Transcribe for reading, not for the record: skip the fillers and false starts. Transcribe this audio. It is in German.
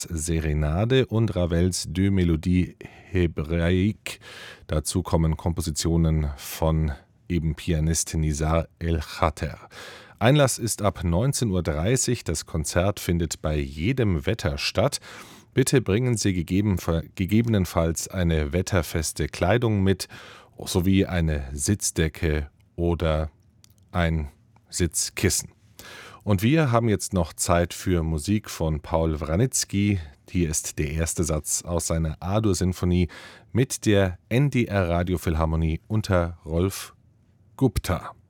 Serenade und Ravels Deux Mélodies Hébraïques. Dazu kommen Kompositionen von eben Pianist Nizar El-Khater. Einlass ist ab 19:30 Uhr. Das Konzert findet bei jedem Wetter statt. Bitte bringen Sie gegebenenfalls eine wetterfeste Kleidung mit, sowie eine Sitzdecke oder ein Sitzkissen. Und wir haben jetzt noch Zeit für Musik von Paul Wranitzky. Hier ist der erste Satz aus seiner A-Dur-Sinfonie mit der NDR Radiophilharmonie unter Rolf Gupta.